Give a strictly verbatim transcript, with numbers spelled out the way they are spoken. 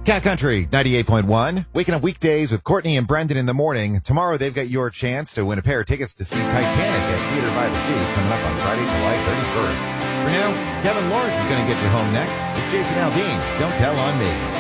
Cat Country ninety-eight point one. Waking up weekdays with Courtney and Brendan in the morning. Tomorrow they've got your chance to win a pair of tickets to see Titanic at Theater by the Sea coming up on Friday, July thirty-first. For now, Kevin Lawrence is going to get you home next. It's Jason Aldean. Don't tell on me.